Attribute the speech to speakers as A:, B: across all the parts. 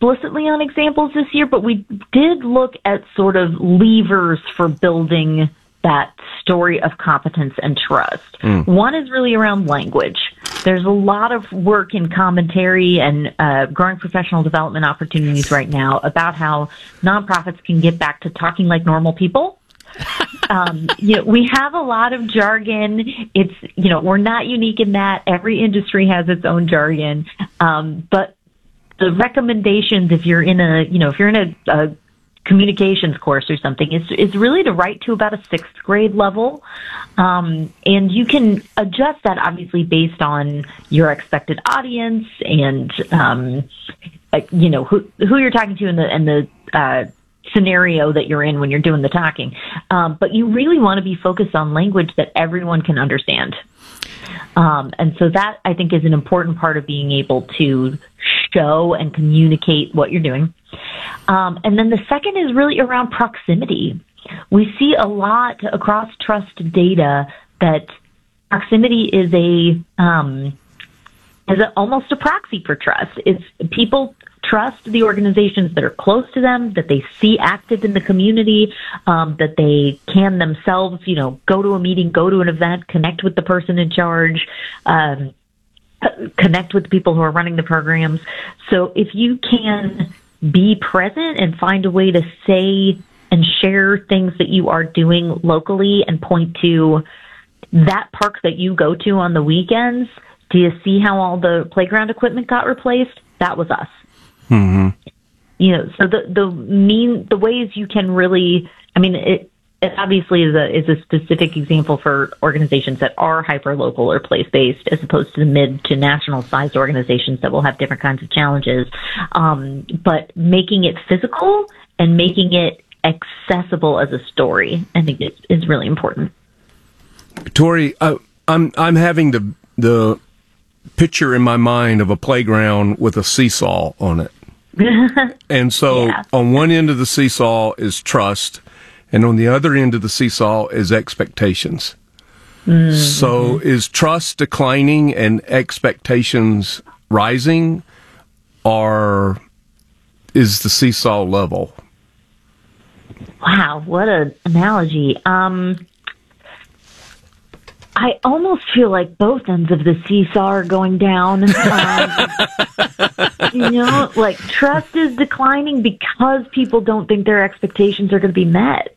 A: explicitly on examples this year, but we did look at sort of levers for building that story of competence and trust. One is really around language. There's a lot of work in commentary and growing professional development opportunities right now about how nonprofits can get back to talking like normal people. We have a lot of jargon. It's, we're not unique in that. Every industry has its own jargon. But the recommendations, if you're in a communications course or something, is really to write to about a 6th grade level. And you can adjust that obviously based on your expected audience and, who you're talking to and the scenario that you're in when you're doing the talking. But you really want to be focused on language that everyone can understand. And so that, I think, is an important part of being able to show and communicate what you're doing. And then the second is really around proximity. We see a lot across trust data that proximity is almost a proxy for trust. It's people trust the organizations that are close to them, that they see active in the community, that they can themselves, go to a meeting, go to an event, connect with the person in charge, connect with the people who are running the programs. So if you can be present and find a way to say and share things that you are doing locally and point to that park that you go to on the weekends, do you see how all the playground equipment got replaced? That was us. Mm-hmm. So the ways you can really, it obviously is a specific example for organizations that are hyper-local or place-based as opposed to the mid to national-sized organizations that will have different kinds of challenges. But making it physical and making it accessible as a story, I think is really important.
B: Tori, I'm having the picture in my mind of a playground with a seesaw on it. And so on one end of the seesaw is trust, and on the other end of the seesaw is expectations. Mm-hmm. So is trust declining and expectations rising, or is the seesaw level?
A: Wow, what an analogy. I almost feel like both ends of the seesaw are going down. Trust is declining because people don't think their expectations are going to be met.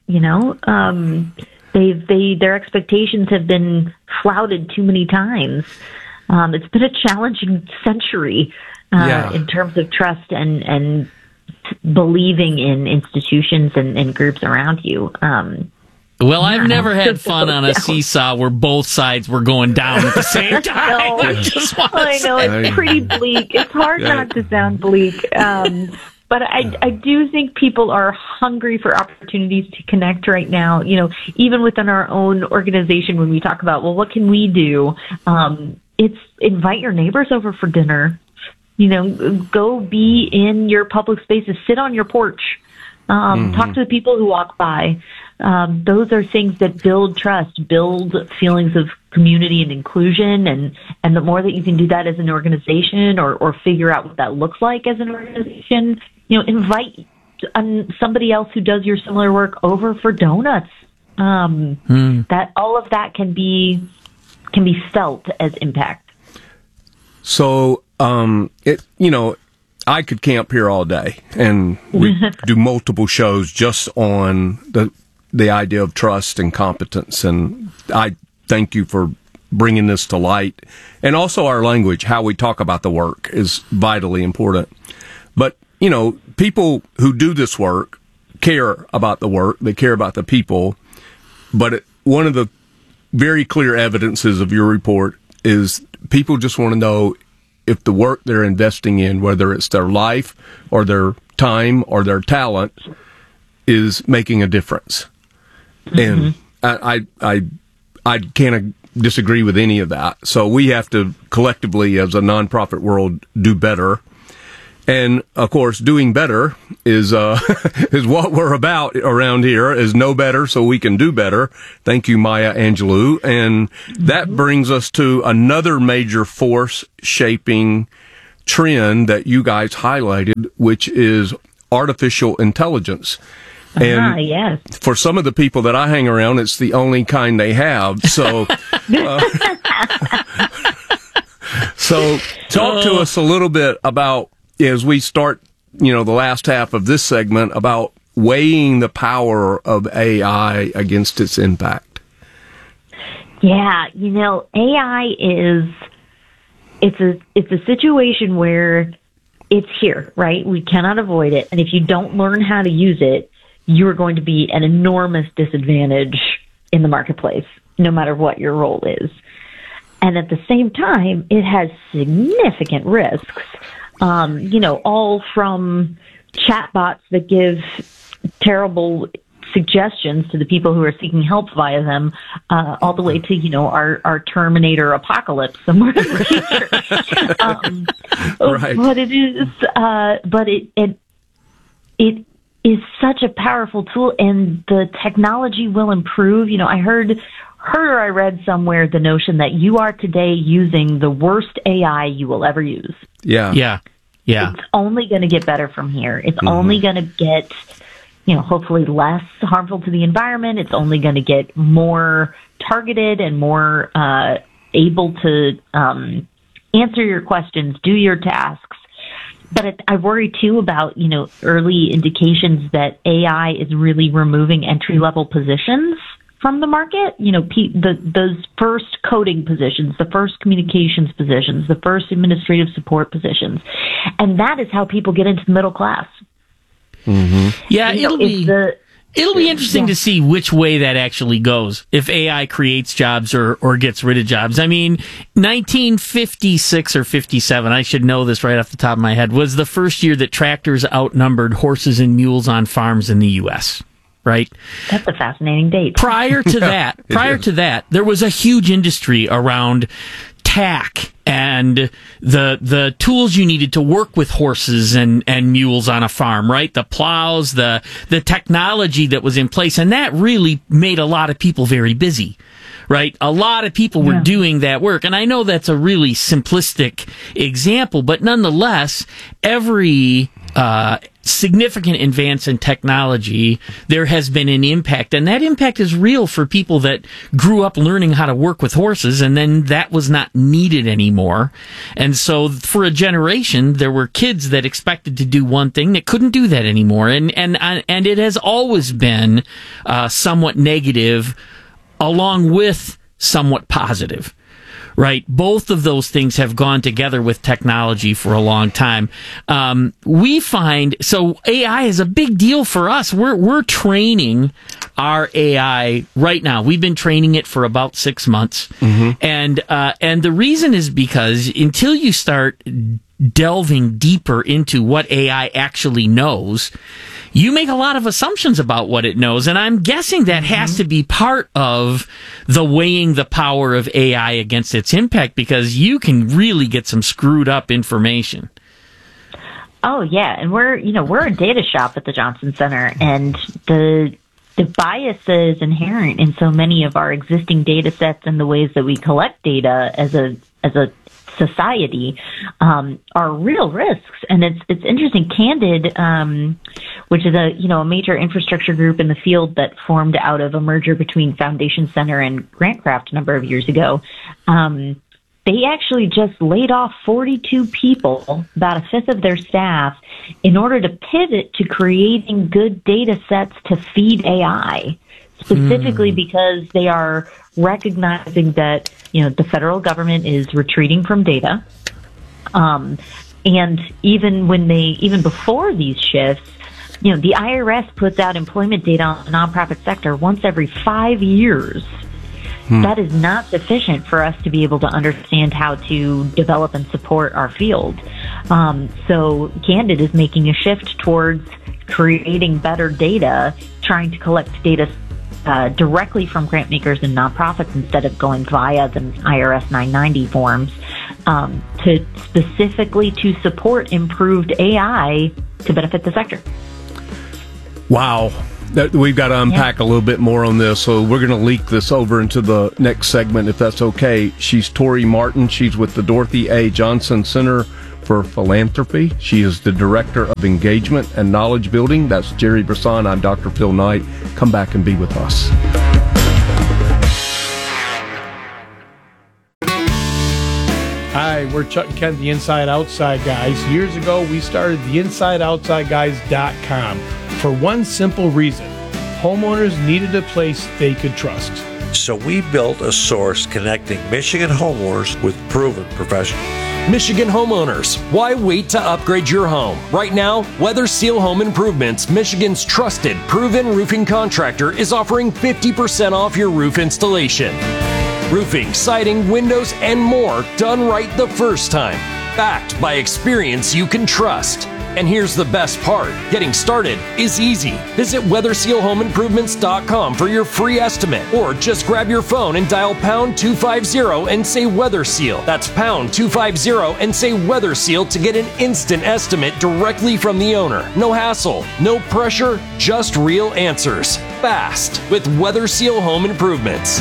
A: Their expectations have been flouted too many times. It's been a challenging century in terms of trust and believing in institutions and groups around you.
C: Well, I've never had fun on a seesaw where both sides were going down at the same time.
A: I know, it's pretty bleak. It's hard not to sound bleak. But I do think people are hungry for opportunities to connect right now. Even within our own organization, when we talk about, well, what can we do? It's invite your neighbors over for dinner. Go be in your public spaces, sit on your porch, talk to the people who walk by. Those are things that build trust, build feelings of community and inclusion, and the more that you can do that as an organization or figure out what that looks like as an organization, invite somebody else who does your similar work over for donuts. That all of that can be felt as impact.
B: So, I could camp here all day, and we do multiple shows just on the idea of trust and competence. And I thank you for bringing this to light. And also our language, how we talk about the work, is vitally important. But, people who do this work care about the work. They care about the people. But one of the very clear evidences of your report is people just want to know if the work they're investing in, whether it's their life or their time or their talent, is making a difference. Mm-hmm. And I can't disagree with any of that. So we have to collectively, as a nonprofit world, do better. And of course, doing better is is what we're about around here. Is know better so we can do better. Thank you, Maya Angelou. And that brings us to another major force shaping trend that you guys highlighted, which is artificial intelligence. And
A: yes.
B: For some of the people that I hang around, it's the only kind they have. So, so talk to us a little bit about, as we start, the last half of this segment, about weighing the power of AI against its impact.
A: Yeah, AI it's a situation where it's here, right? We cannot avoid it. And if you don't learn how to use it, you're going to be at an enormous disadvantage in the marketplace, no matter what your role is. And at the same time, it has significant risks, all from chatbots that give terrible suggestions to the people who are seeking help via them, all the way to, our Terminator apocalypse somewhere in the future.
B: Right.
A: But it is such a powerful tool, and the technology will improve. I heard or I read somewhere the notion that you are today using the worst AI you will ever use.
C: Yeah.
A: It's only going to get better from here. It's only going to get, hopefully less harmful to the environment. It's only going to get more targeted and more able to answer your questions, do your tasks. But I worry, too, about, early indications that AI is really removing entry-level positions from the market. Those first coding positions, the first communications positions, the first administrative support positions. And that is how people get into the middle class.
C: Mm-hmm. Yeah, it'll be interesting to see which way that actually goes, if AI creates jobs or gets rid of jobs. I mean, 1956 or 57, I should know this right off the top of my head, was the first year that tractors outnumbered horses and mules on farms in the U.S., right?
A: That's a fascinating date.
C: Prior to that, there was a huge industry around tack and the tools you needed to work with horses and mules on a farm, right? The plows, the technology that was in place, and that really made a lot of people very busy, right? A lot of people were doing that work, and I know that's a really simplistic example, but nonetheless, every significant advance in technology, there has been an impact, and that impact is real for people that grew up learning how to work with horses, and then that was not needed anymore. And so for a generation, there were kids that expected to do one thing that couldn't do that anymore, and it has always been somewhat negative along with somewhat positive. Right, both of those things have gone together with technology for a long time. We find so AI is a big deal for us. We're training our AI right now. We've been training it for about 6 months, and the reason is because until you start delving deeper into what AI actually knows, you make a lot of assumptions about what it knows, and I'm guessing that has to be part of the weighing the power of AI against its impact, because you can really get some screwed up information.
A: Oh yeah, and we're a data shop at the Johnson Center, and the biases inherent in so many of our existing data sets and the ways that we collect data as a society are real risks. And it's interesting. Candid, which is a major infrastructure group in the field that formed out of a merger between Foundation Center and Grantcraft a number of years ago, they actually just laid off 42 people, about a fifth of their staff, in order to pivot to creating good data sets to feed AI, specifically because they are recognizing that the federal government is retreating from data, and even before these shifts, the IRS puts out employment data on the nonprofit sector once every 5 years. That is not sufficient for us to be able to understand how to develop and support our field. So Candid is making a shift towards creating better data, trying to collect data directly from grant makers and nonprofits instead of going via the IRS 990 forms, to specifically to support improved AI to benefit the sector.
B: Wow. We've got to unpack a little bit more on this, so we're going to leak this over into the next segment, if that's okay. She's Tori Martin. She's with the Dorothy A. Johnson Center for Philanthropy. She is the Director of Engagement and Knowledge Building. That's Jerry Brisson. I'm Dr. Phil Knight. Come back and be with us.
D: Hi, we're Chuck and Ken, the Inside Outside Guys. Years ago, we started the InsideOutsideGuys.com for one simple reason. Homeowners needed a place they could trust.
E: So we built a source connecting Michigan homeowners with proven professionals.
F: Michigan homeowners, why wait to upgrade your home? Right now, Weather Seal Home Improvements, Michigan's trusted, proven roofing contractor, is offering 50% off your roof installation. Roofing, siding, windows, and more done right the first time. Backed by experience you can trust. And here's the best part. Getting started is easy. Visit WeatherSealHomeImprovements.com for your free estimate. Or just grab your phone and dial pound 250 and say Weather Seal. That's pound 250 and say Weather Seal to get an instant estimate directly from the owner. No hassle, no pressure, just real answers. Fast with Weather Seal Home Improvements.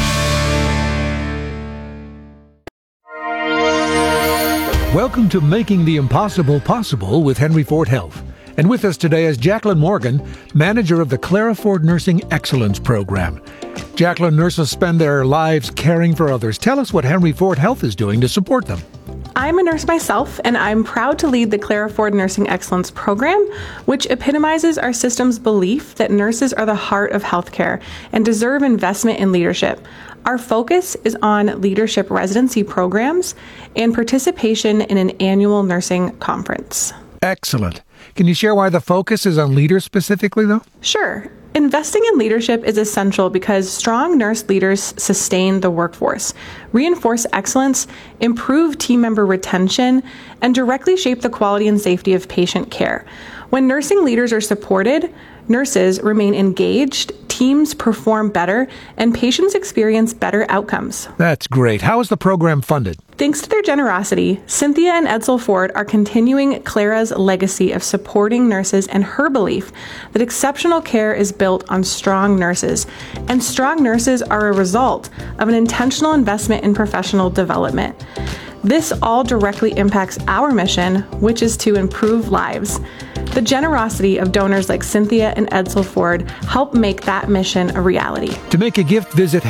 G: Welcome to Making the Impossible Possible with Henry Ford Health. And with us today is Jacqueline Morgan, manager of the Clara Ford Nursing Excellence Program. Jacqueline, nurses spend their lives caring for others. Tell us what Henry Ford Health is doing to support them.
H: I'm a nurse myself, and I'm proud to lead the Clara Ford Nursing Excellence Program, which epitomizes our system's belief that nurses are the heart of healthcare and deserve investment in leadership. Our focus is on leadership residency programs and participation in an annual nursing conference.
G: Excellent. Can you share why the focus is on leaders specifically, though?
H: Sure. Investing in leadership is essential because strong nurse leaders sustain the workforce, reinforce excellence, improve team member retention, and directly shape the quality and safety of patient care. When nursing leaders are supported, nurses remain engaged, teams perform better, and patients experience better outcomes.
G: That's great. How is the program funded?
H: Thanks to their generosity, Cynthia and Edsel Ford are continuing Clara's legacy of supporting nurses and her belief that exceptional care is built on strong nurses, and strong nurses are a result of an intentional investment in professional development. This all directly impacts our mission, which is to improve lives. The generosity of donors like Cynthia and Edsel Ford help make that mission a reality.
G: To make a gift, visit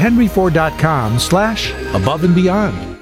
G: henryford.com/above-and-beyond.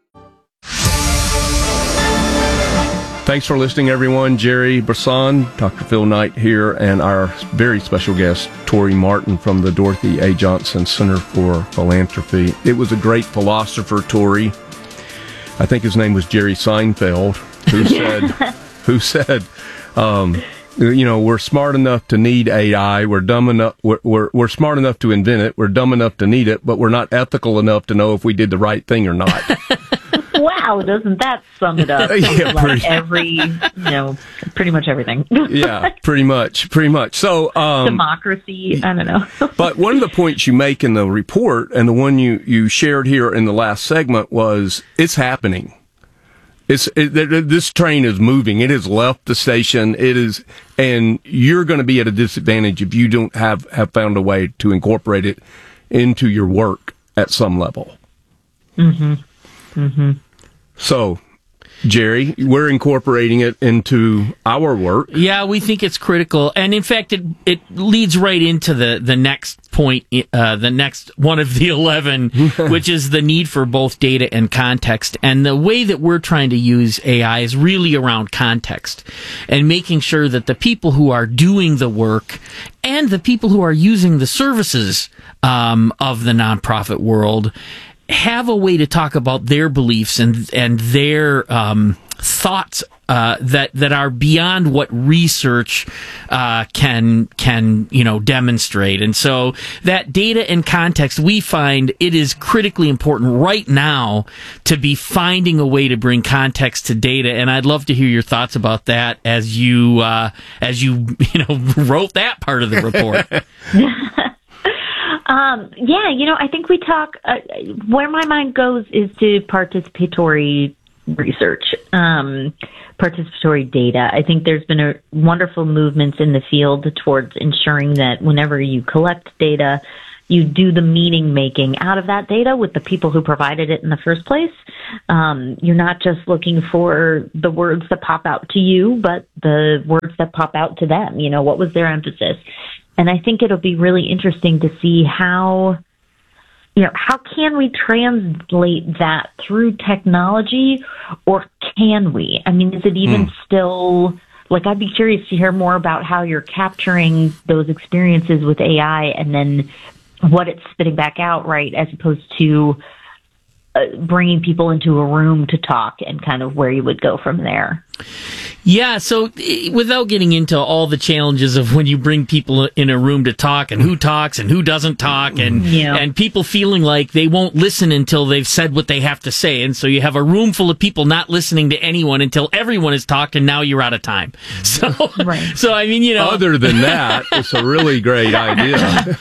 B: Thanks for listening, everyone. Jerry Brisson, Dr. Phil Knight here, and our very special guest, Tori Martin from the Dorothy A. Johnson Center for Philanthropy. It was a great philosopher, Tori. I think his name was Jerry Seinfeld, who said, we're smart enough to need AI. We're dumb enough. We're smart enough to invent it. We're dumb enough to need it, but we're not ethical enough to know if we did the right thing or not.
A: Wow, doesn't that sum it up?
B: Yeah,
A: pretty much everything.
B: Yeah, pretty much. So,
A: democracy, I don't know.
B: But one of the points you make in the report, and the one you shared here in the last segment, was it's happening. This train is moving. It has left the station. And you're going to be at a disadvantage if you don't have found a way to incorporate it into your work at some level. Mm-hmm. Mm-hmm. So, Jerry, we're incorporating it into our work.
C: Yeah, we think it's critical. And in fact, it leads right into the next point, the next one of the 11, which is the need for both data and context. And the way that we're trying to use AI is really around context and making sure that the people who are doing the work and the people who are using the services of the nonprofit world have a way to talk about their beliefs and their thoughts that are beyond what research can demonstrate. And so that data and context, we find it is critically important right now to be finding a way to bring context to data. And I'd love to hear your thoughts about that as you wrote that part of the report.
A: I think we talk, where my mind goes is to participatory research, participatory data. I think there's been a wonderful movements in the field towards ensuring that whenever you collect data, you do the meaning making out of that data with the people who provided it in the first place. You're not just looking for the words that pop out to you, but the words that pop out to them. What was their emphasis? And I think it'll be really interesting to see how can we translate that through technology, or can we? I mean, is it even still, I'd be curious to hear more about how you're capturing those experiences with AI and then what it's spitting back out, right, as opposed to bringing people into a room to talk and kind of where you would go from there.
C: Yeah, so without getting into all the challenges of when you bring people in a room to talk and who talks and who doesn't talk and people feeling like they won't listen until they've said what they have to say. And so you have a room full of people not listening to anyone until everyone has talked and now you're out of time. So, so I mean,
B: Other than that, it's a really great idea.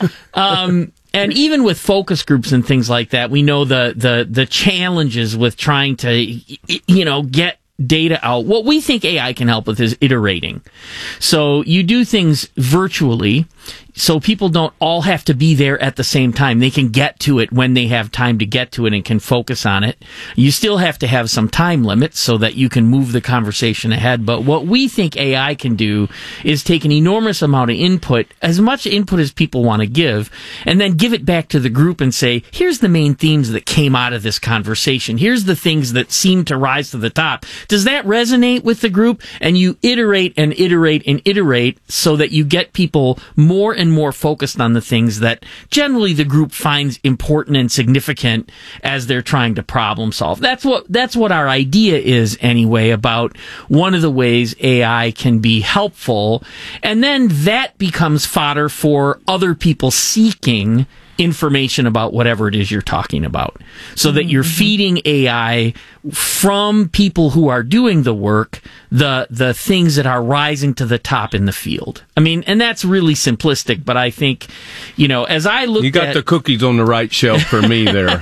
C: And even with focus groups and things like that, we know the challenges with trying to, get data out. What we think AI can help with is iterating. So you do things virtually, so people don't all have to be there at the same time. They can get to it when they have time to get to it and can focus on it. You still have to have some time limits so that you can move the conversation ahead. But what we think AI can do is take an enormous amount of input, as much input as people want to give, and then give it back to the group and say, here's the main themes that came out of this conversation. Here's the things that seem to rise to the top. Does that resonate with the group? And you iterate and iterate and iterate so that you get people more and more focused on the things that generally the group finds important and significant as they're trying to problem solve. That's what our idea is anyway, about one of the ways AI can be helpful. And then that becomes fodder for other people seeking information about whatever it is you're talking about, so that you're feeding AI from people who are doing the work, the things that are rising to the top in the field. I mean, and that's really simplistic, but I think, as I looked at...
B: You got the cookies on the right shelf for me there.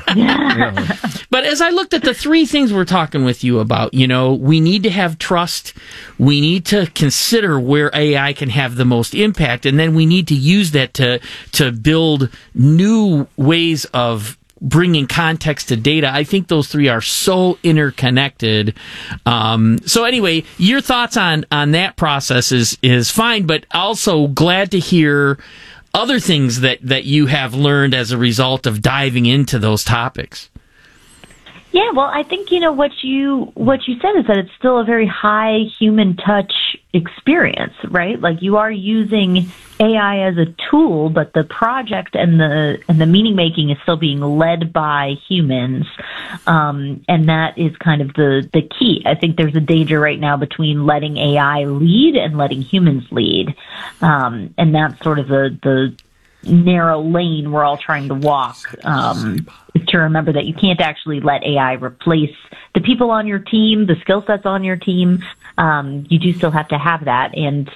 C: But as I looked at the three things we're talking with you about, we need to have trust, we need to consider where AI can have the most impact, and then we need to use that to build new ways of bringing context to data. I think those three are so interconnected. So anyway, your thoughts on that process is fine, but also glad to hear other things that you have learned as a result of diving into those topics.
A: Yeah, well, I think, what you said is that it's still a very high human touch experience, right? Like, you are using AI as a tool, but the project and the meaning making is still being led by humans. And that is kind of the key. I think there's a danger right now between letting AI lead and letting humans lead. And that's sort of the narrow lane we're all trying to walk, to remember that you can't actually let AI replace the people on your team, the skill sets on your team. You do still have to have that. And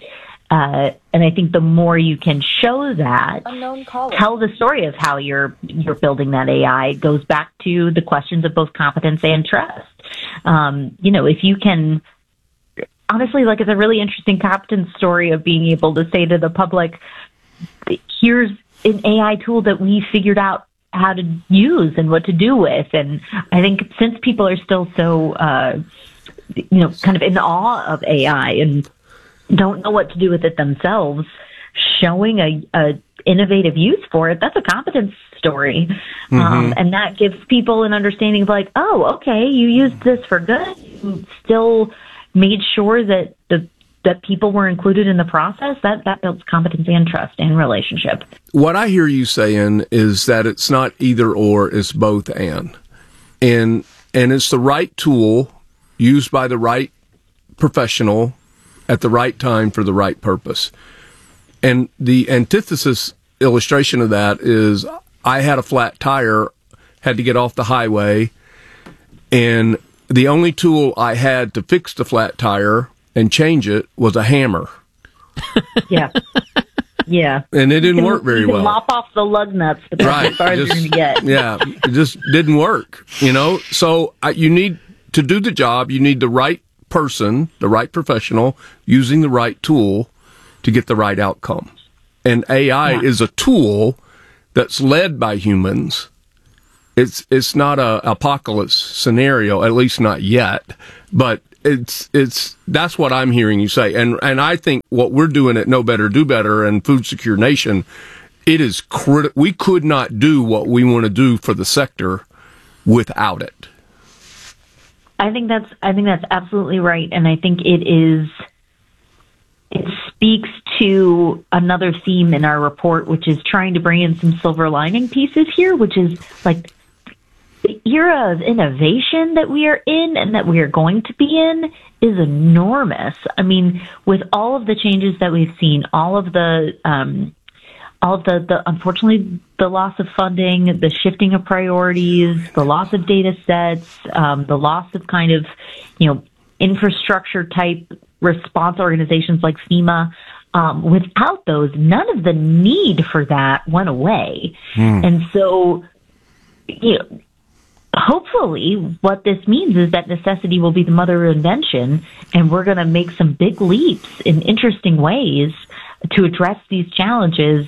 A: I think the more you can show that, tell the story of how you're building that AI, goes back to the questions of both competence and trust. If you can, honestly, it's a really interesting competence story of being able to say to the public, here's an AI tool that we figured out how to use and what to do with. And I think since people are still so, kind of in awe of AI and don't know what to do with it themselves, showing a innovative use for it, that's a competence story. And that gives people an understanding of oh, okay, you used this for good. You still made sure that that people were included in the process. That builds competence and trust and relationship.
B: What I hear you saying is that it's not either or, it's both and it's the right tool used by the right professional at the right time for the right purpose. And the antithesis illustration of that is, I had a flat tire, had to get off the highway, and the only tool I had to fix the flat tire and change it was a hammer.
A: Yeah.
B: And it didn't work very well.
A: Lop off the lug nuts, but that's as far as you're going to get.
B: Yeah, it just didn't work, So you need to do the job. You need the right person, the right professional, using the right tool to get the right outcome. And AI is a tool that's led by humans. It's not a apocalypse scenario, at least not yet, but that's what I'm hearing you say. And I think what we're doing at Know Better, Do Better and Food Secure Nation, it is we could not do what we want to do for the sector without it.
A: I think that's absolutely right, and I think it speaks to another theme in our report, which is trying to bring in some silver lining pieces here, which is like the era of innovation that we are in and that we are going to be in is enormous. I mean, with all of the changes that we've seen, all of the unfortunately, the loss of funding, the shifting of priorities, the loss of data sets, the loss of kind of, infrastructure type response organizations like FEMA. Without those, none of the need for that went away. And so, hopefully what this means is that necessity will be the mother of invention, and we're going to make some big leaps in interesting ways to address these challenges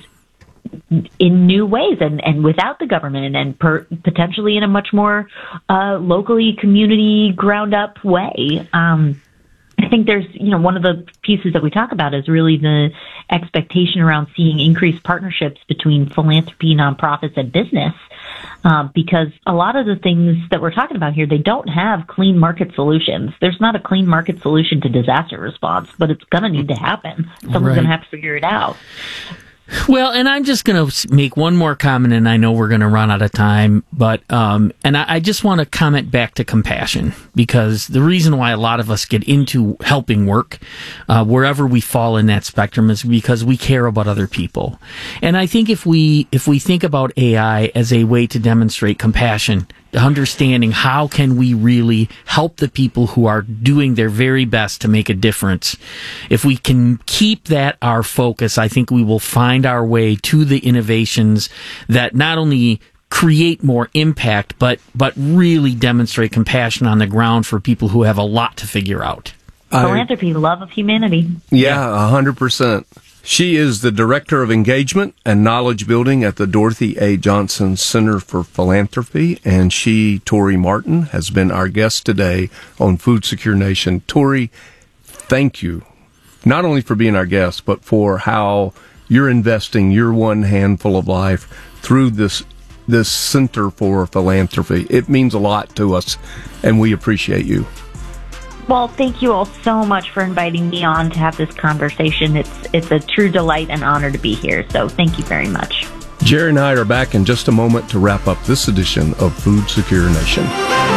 A: in new ways and without the government and potentially in a much more locally community ground up way. I think there's, one of the pieces that we talk about is really the expectation around seeing increased partnerships between philanthropy, nonprofits, and business, because a lot of the things that we're talking about here, they don't have clean market solutions. There's not a clean market solution to disaster response, but it's going to need to happen. Someone's going to have to figure it out.
C: Well, and I'm just going to make one more comment, and I know we're going to run out of time, but I just want to comment back to compassion, because the reason why a lot of us get into helping work, wherever we fall in that spectrum, is because we care about other people. And I think if we think about AI as a way to demonstrate compassion, understanding how can we really help the people who are doing their very best to make a difference. If we can keep that our focus, I think we will find our way to the innovations that not only create more impact, but really demonstrate compassion on the ground for people who have a lot to figure out.
A: Philanthropy, love of humanity.
B: Yeah, 100%. She is the Director of Engagement and Knowledge Building at the Dorothy A. Johnson Center for Philanthropy, and Tori Martin, has been our guest today on Food Secure Nation. Tori, thank you, not only for being our guest, but for how you're investing your one handful of life through this Center for Philanthropy. It means a lot to us, and we appreciate you.
A: Well, thank you all so much for inviting me on to have this conversation. It's a true delight and honor to be here, so thank you very much.
B: Jerry and I are back in just a moment to wrap up this edition of Food Secure Nation.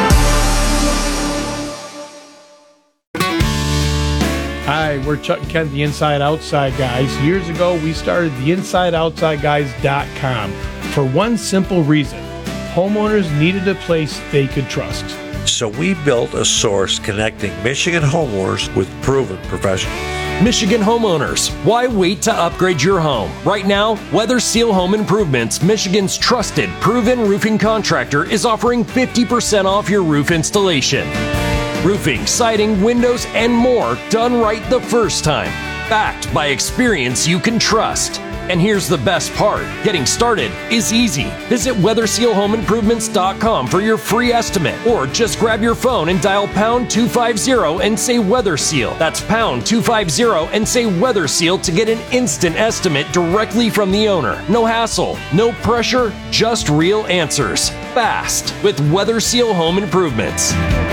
D: Hi, we're Chuck and Ken, the Inside Outside Guys. Years ago, we started the InsideOutsideGuys.com for one simple reason. Homeowners needed a place they could trust.
E: So we built a source connecting Michigan homeowners with proven professionals.
F: Michigan homeowners, why wait to upgrade your home? Right now, Weather Seal Home Improvements, Michigan's trusted, proven roofing contractor, is offering 50% off your roof installation. Roofing, siding, windows, and more done right the first time. Backed by experience you can trust. And here's the best part. Getting started is easy. Visit WeatherSealHomeImprovements.com for your free estimate, or just grab your phone and dial pound 250 and say Weather Seal. That's pound 250 and say Weather Seal to get an instant estimate directly from the owner. No hassle, no pressure, just real answers. Fast with Weather Seal Home Improvements.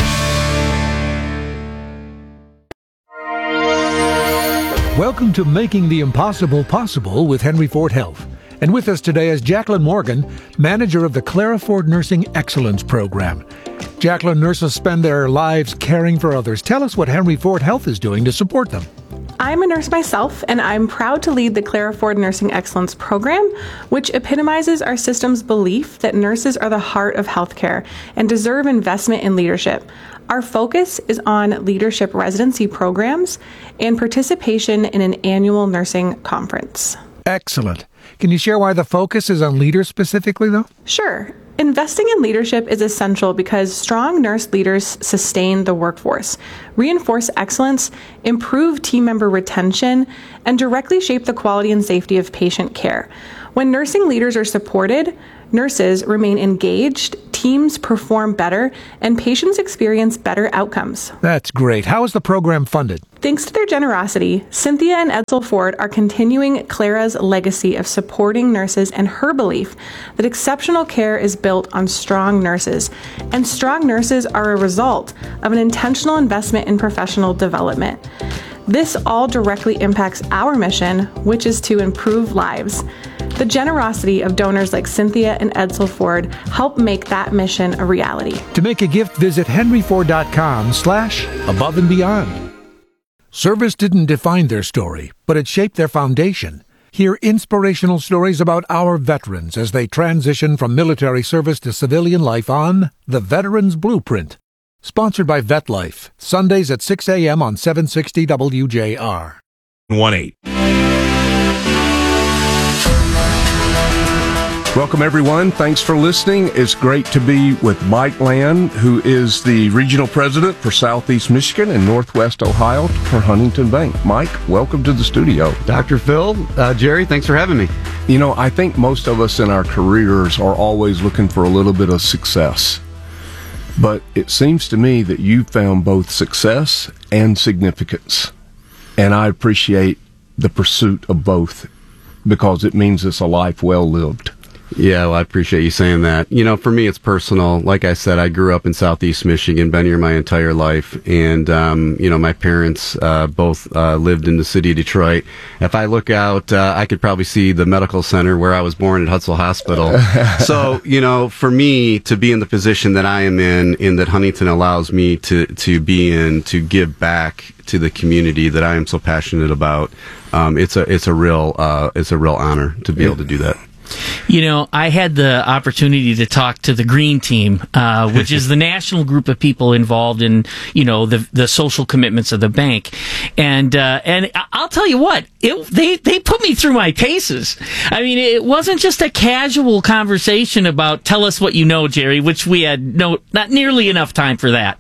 G: Welcome to Making the Impossible Possible with Henry Ford Health. And with us today is Jacqueline Morgan, manager of the Clara Ford Nursing Excellence Program. Jacqueline, nurses spend their lives caring for others. Tell us what Henry Ford Health is doing to support them.
H: I'm a nurse myself, and I'm proud to lead the Clara Ford Nursing Excellence Program, which epitomizes our system's belief that nurses are the heart of healthcare and deserve investment in leadership. Our focus is on leadership residency programs and participation in an annual nursing conference.
G: Excellent. Can you share why the focus is on leaders specifically, though?
H: Sure. Investing in leadership is essential because strong nurse leaders sustain the workforce, reinforce excellence, improve team member retention, and directly shape the quality and safety of patient care. When nursing leaders are supported, nurses remain engaged, teams perform better, and patients experience better outcomes.
G: That's great. How is the program funded?
H: Thanks to their generosity, Cynthia and Edsel Ford are continuing Clara's legacy of supporting nurses and her belief that exceptional care is built on strong nurses, and strong nurses are a result of an intentional investment in professional development. This all directly impacts our mission, which is to improve lives. The generosity of donors like Cynthia and Edsel Ford help make that mission a reality.
G: To make a gift, visit henryford.com/above-and-beyond. Service didn't define their story, but it shaped their foundation. Hear inspirational stories about our veterans as they transition from military service to civilian life on The Veterans Blueprint. Sponsored by VetLife, Sundays at 6 a.m. on 760 WJR.
B: 1-8. Welcome, everyone. Thanks for listening. It's great to be with Mike Land, who is the regional president for Southeast Michigan and Northwest Ohio for Huntington Bank. Mike, welcome to the studio.
I: Dr. Phil, Jerry, thanks for having me.
B: You know, I think most of us in our careers are always looking for a little bit of success. But it seems to me that you found both success and significance. And I appreciate the pursuit of both because it means it's a life well lived.
I: Yeah, well, I appreciate you saying that. You know, for me, it's personal. Like I said, I grew up in Southeast Michigan, been here my entire life. And, you know, my parents both lived in the city of Detroit. If I look out, I could probably see the medical center where I was born at Hutzel Hospital. So, you know, for me to be in the position that I am in that Huntington allows me to be in, to give back to the community that I am so passionate about, it's a real honor to be able to do that.
C: You know, I had the opportunity to talk to the Green Team, which is the national group of people involved in, you know, the social commitments of the bank. And I'll tell you what, they put me through my paces. I mean, it wasn't just a casual conversation about tell us what you know, Jerry, which we had not nearly enough time for that.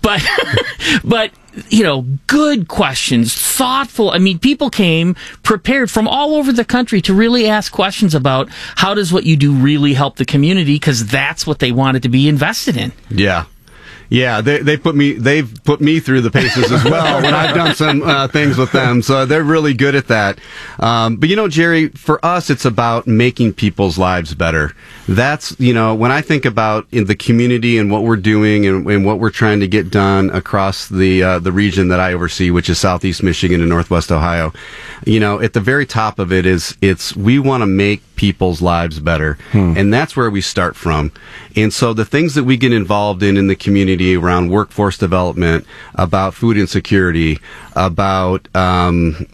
C: But you know, good questions, thoughtful. I mean, people came prepared from all over the country to really ask questions about how does what you do really help the community, because that's what they wanted to be invested in.
I: Yeah, they've put me through the paces as well when I've done some things with them. So they're really good at that. But you know, Jerry, for us, it's about making people's lives better. That's, you know, when I think about in the community and what we're doing and what we're trying to get done across the region that I oversee, which is Southeast Michigan and Northwest Ohio. You know, at the very top of it is we want to make people's lives better. And that's where we start from. And so the things that we get involved in the community around workforce development, about food insecurity, about, home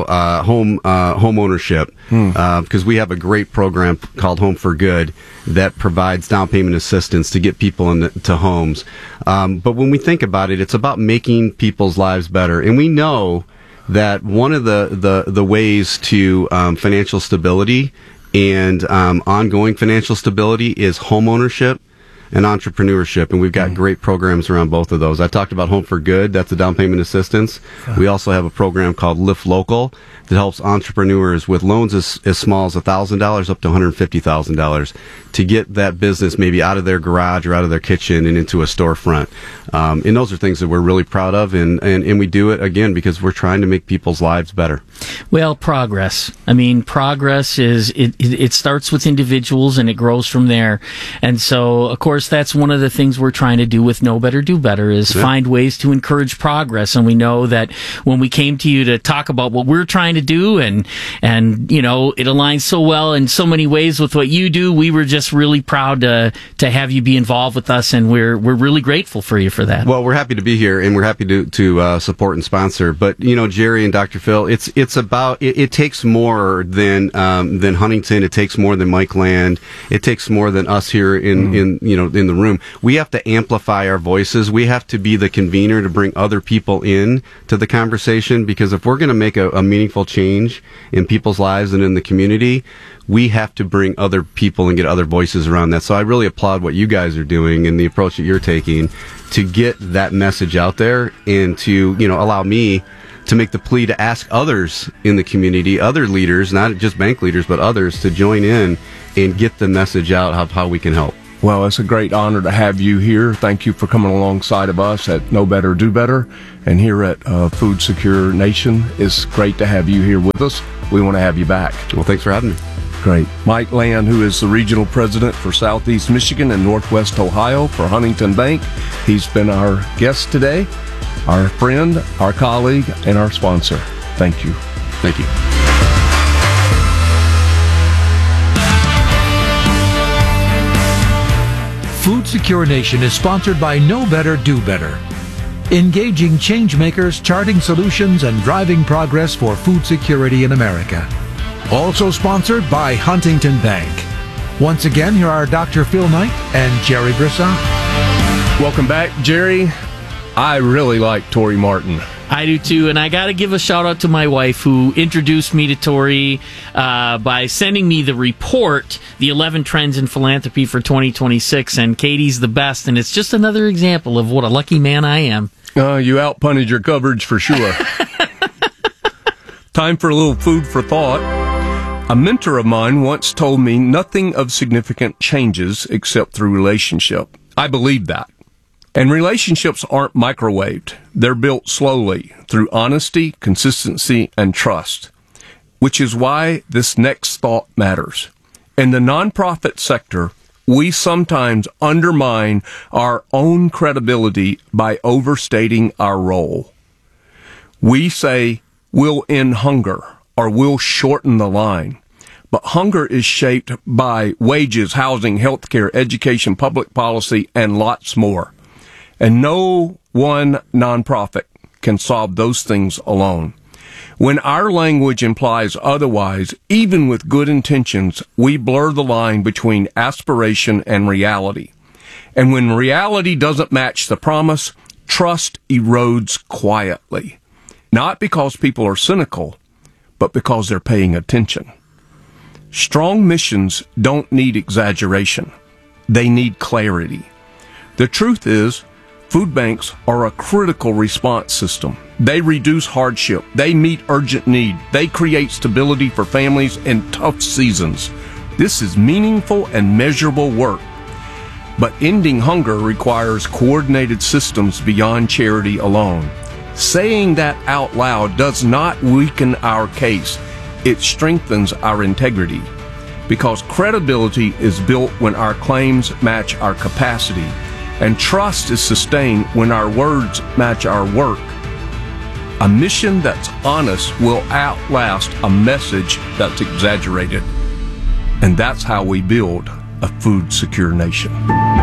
I: ownership, because we have a great program called Home for Good that provides down payment assistance to get people into homes. But when we think about it, it's about making people's lives better. And we know that one of the ways to financial stability and ongoing financial stability is home ownership and entrepreneurship, and we've got great programs around both of those. I talked about Home for Good, that's a down payment assistance. We also have a program called Lift Local that helps entrepreneurs with loans as small as $1,000 up to $150,000 to get that business maybe out of their garage or out of their kitchen and into a storefront. And those are things that we're really proud of, and we do it, again, because we're trying to make people's lives better.
C: Well, progress. I mean, progress is, it starts with individuals and it grows from there. And so, of course, that's one of the things we're trying to do with Know Better, Do Better is find ways to encourage progress. And we know that when we came to you to talk about what we're trying to do and you know, it aligns so well in so many ways with what you do, we were just really proud to have you be involved with us, and we're really grateful for you for that.
I: Well, we're happy to be here, and we're happy to support and sponsor. But, you know, Jerry and Dr. Phil, it's about, it takes more than Huntington. It takes more than Mike Land. It takes more than us here in the room. We have to amplify our voices. We have to be the convener to bring other people in to the conversation, because if we're going to make a meaningful change in people's lives and in the community, we have to bring other people and get other voices around that. So I really applaud what you guys are doing and the approach that you're taking to get that message out there and to, you know, allow me to make the plea to ask others in the community, other leaders, not just bank leaders, but others, to join in and get the message out of how we can help.
B: Well, it's a great honor to have you here. Thank you for coming alongside of us at Know Better, Do Better. And here at Food Secure Nation, it's great to have you here with us. We want to have you back.
I: Well, thanks for having me.
B: Great. Mike Land, who is the regional president for Southeast Michigan and Northwest Ohio for Huntington Bank. He's been our guest today, our friend, our colleague, and our sponsor. Thank you.
I: Thank you.
G: Food Secure Nation is sponsored by Know Better, Do Better. Engaging change makers, charting solutions, and driving progress for food security in America. Also sponsored by Huntington Bank. Once again, here are Dr. Phil Knight and Jerry Brisson.
B: Welcome back, Jerry. I really like Tori Martin.
C: I do too, and I got to give a shout out to my wife who introduced me to Tori by sending me the report, the 11 Trends in Philanthropy for 2026, and Katie's the best, and it's just another example of what a lucky man I am.
B: You outpunted your coverage for sure. Time for a little food for thought. A mentor of mine once told me nothing of significant changes except through relationship. I believe that. And relationships aren't microwaved. They're built slowly through honesty, consistency, and trust, which is why this next thought matters. In the nonprofit sector, we sometimes undermine our own credibility by overstating our role. We say, we'll end hunger, or we'll shorten the line. But hunger is shaped by wages, housing, healthcare, education, public policy, and lots more. And no one nonprofit can solve those things alone. When our language implies otherwise, even with good intentions, we blur the line between aspiration and reality. And when reality doesn't match the promise, trust erodes quietly. Not because people are cynical, but because they're paying attention. Strong missions don't need exaggeration. They need clarity. The truth is, food banks are a critical response system. They reduce hardship. They meet urgent need. They create stability for families in tough seasons. This is meaningful and measurable work. But ending hunger requires coordinated systems beyond charity alone. Saying that out loud does not weaken our case. It strengthens our integrity. Because credibility is built when our claims match our capacity. And trust is sustained when our words match our work. A mission that's honest will outlast a message that's exaggerated. And that's how we build a food secure nation.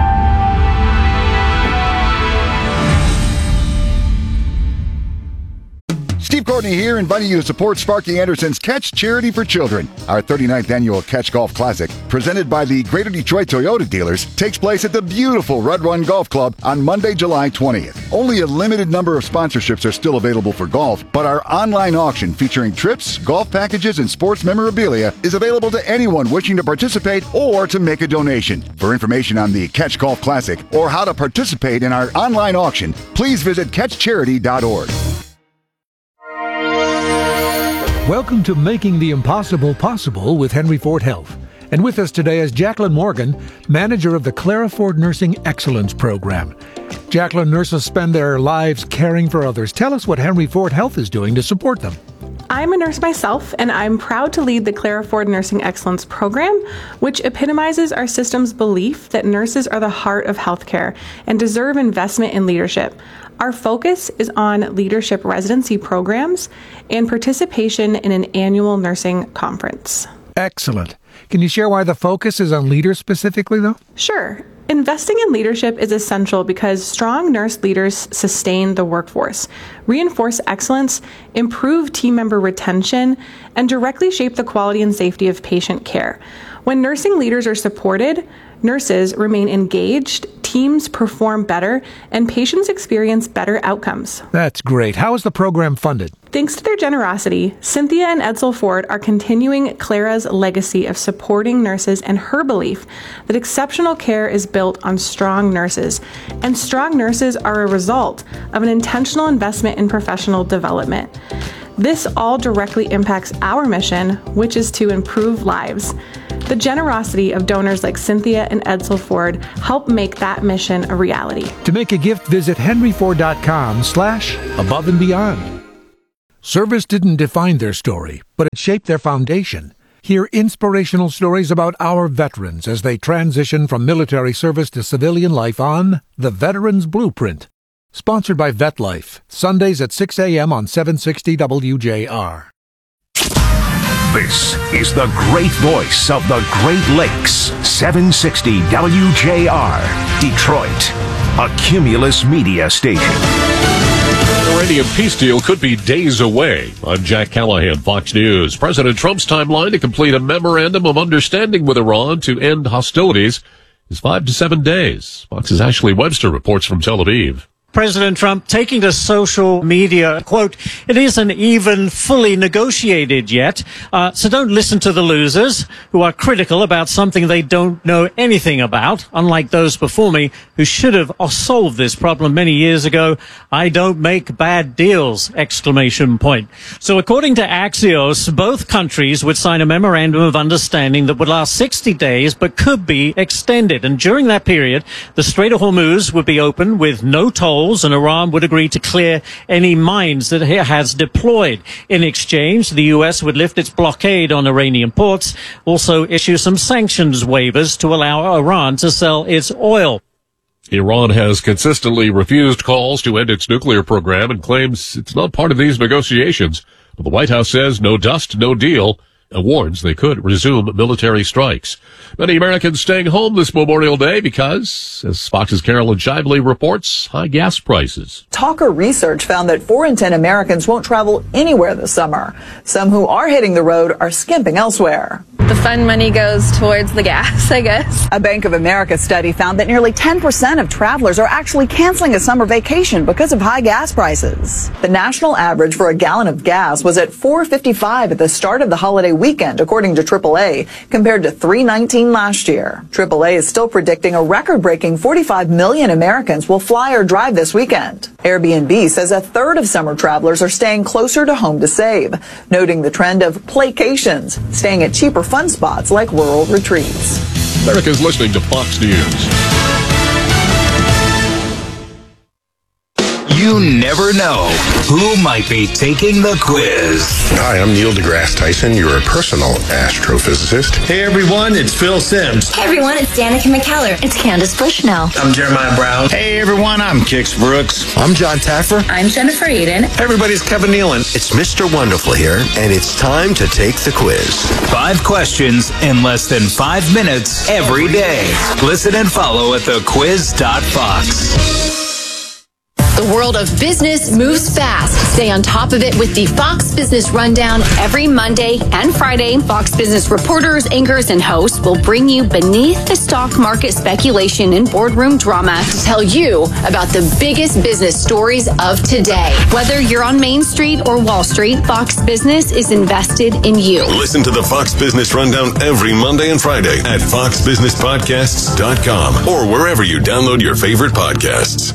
J: Steve Courtney here, inviting you to support Sparky Anderson's Catch Charity for Children. Our 39th annual Catch Golf Classic, presented by the Greater Detroit Toyota dealers, takes place at the beautiful Red Run Golf Club on Monday, July 20th. Only a limited number of sponsorships are still available for golf, but our online auction featuring trips, golf packages, and sports memorabilia is available to anyone wishing to participate or to make a donation. For information on the Catch Golf Classic or how to participate in our online auction, please visit catchcharity.org.
G: Welcome to Making the Impossible Possible with Henry Ford Health. And with us today is Jacqueline Morgan, manager of the Clara Ford Nursing Excellence Program. Jacqueline, nurses spend their lives caring for others. Tell us what Henry Ford Health is doing to support them.
H: I'm a nurse myself, and I'm proud to lead the Clara Ford Nursing Excellence Program, which epitomizes our system's belief that nurses are the heart of healthcare and deserve investment in leadership. Our focus is on leadership residency programs and participation in an annual nursing conference.
G: Excellent. Can you share why the focus is on leaders specifically, though?
H: Sure. Investing in leadership is essential because strong nurse leaders sustain the workforce, reinforce excellence, improve team member retention, and directly shape the quality and safety of patient care. When nursing leaders are supported, nurses remain engaged, teams perform better, and patients experience better outcomes.
G: That's great. How is the program funded?
H: Thanks to their generosity, Cynthia and Edsel Ford are continuing Clara's legacy of supporting nurses and her belief that exceptional care is built on strong nurses, and strong nurses are a result of an intentional investment in professional development. This all directly impacts our mission, which is to improve lives. The generosity of donors like Cynthia and Edsel Ford help make that mission a reality.
G: To make a gift, visit henryford.com/above and beyond. Service didn't define their story, but it shaped their foundation. Hear inspirational stories about our veterans as they transition from military service to civilian life on The Veteran's Blueprint. Sponsored by VetLife, Sundays at 6 a.m. on 760 WJR.
K: This is the great voice of the Great Lakes, 760 WJR, Detroit, a Cumulus media station.
L: The Iranian peace deal could be days away. I'm Jack Callahan, Fox News. President Trump's timeline to complete a memorandum of understanding with Iran to end hostilities is 5 to 7 days. Fox's Ashley Webster reports from Tel Aviv.
M: President Trump taking to social media, quote, "It isn't even fully negotiated yet, so don't listen to the losers who are critical about something they don't know anything about, unlike those before me who should have solved this problem many years ago. I don't make bad deals, exclamation point." So according to Axios, both countries would sign a memorandum of understanding that would last 60 days but could be extended. And during that period, the Strait of Hormuz would be open with no tolls, and Iran would agree to clear any mines that it has deployed. In exchange, the U.S. would lift its blockade on Iranian ports, also issue some sanctions waivers to allow Iran to sell its oil.
L: Iran has consistently refused calls to end its nuclear program and claims it's not part of these negotiations. But the White House says no dust, no deal, and warns they could resume military strikes. Many Americans staying home this Memorial Day because, as Fox's Carolyn Shively reports, high gas prices.
N: Talker research found that 4 in 10 Americans won't travel anywhere this summer. Some who are hitting the road are skimping elsewhere.
O: The fun money goes towards the gas, I guess.
N: A Bank of America study found that nearly 10% of travelers are actually canceling a summer vacation because of high gas prices. The national average for a gallon of gas was at $4.55 at the start of the holiday weekend, according to AAA, compared to $3.19 last year. AAA is still predicting a record-breaking 45 million Americans will fly or drive this weekend. Airbnb says a third of summer travelers are staying closer to home to save, noting the trend of playcations, staying at cheaper fun spots like rural retreats.
L: America's listening to Fox News.
K: You never know who might be taking the quiz.
P: Hi, I'm Neil deGrasse Tyson, your personal astrophysicist.
Q: Hey everyone, it's Phil Sims.
R: Hey everyone, it's Danica McKellar. It's Candace Bushnell.
Q: I'm Jeremiah Brown. Hey everyone, I'm Kix Brooks.
P: I'm John Taffer.
R: I'm Jennifer Eden.
Q: Hey everybody, it's Kevin Nealon.
S: It's Mr. Wonderful here, and it's time to take the quiz.
K: 5 questions in less than 5 minutes every day. Listen and follow at thequiz.fox.
T: The world of business moves fast. Stay on top of it with the Fox Business Rundown every Monday and Friday. Fox Business reporters, anchors, and hosts will bring you beneath the stock market speculation and boardroom drama to tell you about the biggest business stories of today. Whether you're on Main Street or Wall Street, Fox Business is invested in you.
U: Listen to the Fox Business Rundown every Monday and Friday at foxbusinesspodcasts.com or wherever you download your favorite podcasts.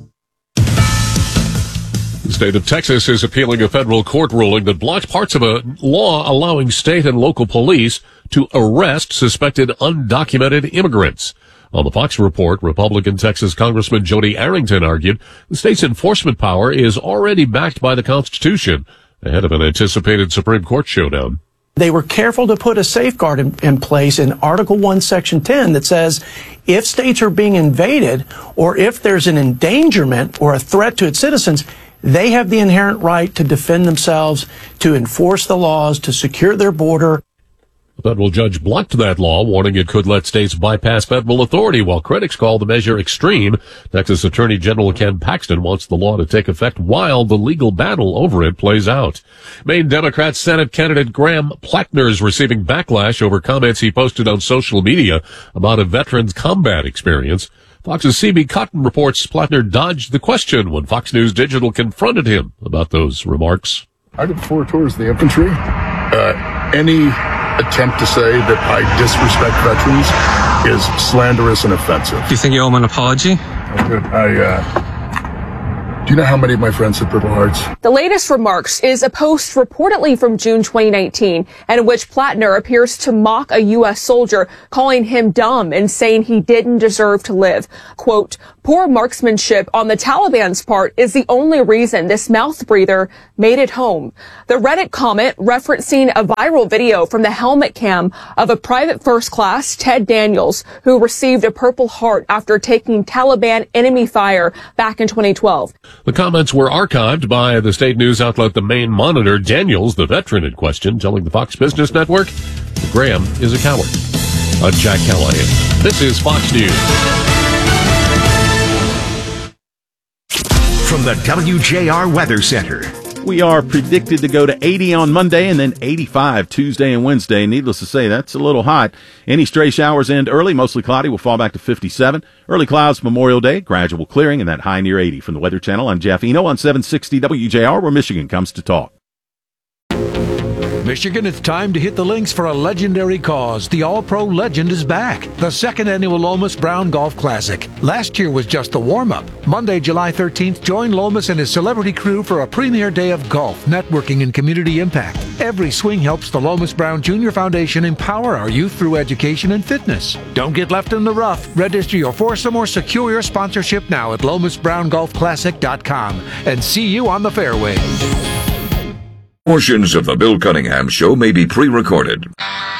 L: The state of Texas is appealing a federal court ruling that blocked parts of a law allowing state and local police to arrest suspected undocumented immigrants. On the Fox Report, Republican Texas Congressman Jody Arrington argued the state's enforcement power is already backed by the Constitution ahead of an anticipated Supreme Court showdown.
V: They were careful to put a safeguard in place in Article 1, Section 10 that says if states are being invaded or if there's an endangerment or a threat to its citizens, they have the inherent right to defend themselves, to enforce the laws, to secure their border.
L: A federal judge blocked that law, warning it could let states bypass federal authority, while critics call the measure extreme. Texas Attorney General Ken Paxton wants the law to take effect while the legal battle over it plays out. Maine Democrat Senate candidate Graham Plattner is receiving backlash over comments he posted on social media about a veteran's combat experience. Fox's C.B. Cotton reports Plattner dodged the question when Fox News Digital confronted him about those remarks.
A: I did 4 tours of the infantry. Any attempt to say that I disrespect veterans is slanderous and offensive.
D: Do you think you owe him an apology?
A: Do you know how many of my friends had Purple Hearts?
W: The latest remarks is a post reportedly from June 2019, in which Plattner appears to mock a U.S. soldier, calling him dumb and saying he didn't deserve to live. Quote, poor marksmanship on the Taliban's part is the only reason this mouth breather made it home. The Reddit comment referencing a viral video from the helmet cam of a private first class, Ted Daniels, who received a Purple Heart after taking Taliban enemy fire back in 2012.
L: The comments were archived by the state news outlet The Maine Monitor. Daniels, the veteran in question, telling the Fox Business Network that Graham is a coward. I'm Jack Callahan. This is Fox News.
K: From the WJR Weather Center.
X: We are predicted to go to 80 on Monday and then 85 Tuesday and Wednesday. Needless to say, that's a little hot. Any stray showers end early, mostly cloudy, will fall back to 57. Early clouds Memorial Day, gradual clearing, and that high near 80. From the Weather Channel, I'm Jeff Eno on 760 WJR, where Michigan comes to talk.
G: Michigan, it's time to hit the links for a legendary cause. The All-Pro Legend is back. The second annual Lomas Brown Golf Classic. Last year was just the warm-up. Monday, July 13th, join Lomas and his celebrity crew for a premier day of golf, networking, and community impact. Every swing helps the Lomas Brown Jr. Foundation empower our youth through education and fitness. Don't get left in the rough. Register your foursome or secure your sponsorship now at LomasBrownGolfClassic.com. And see you on the fairway.
Y: Portions of the Bill Cunningham Show may be pre-recorded.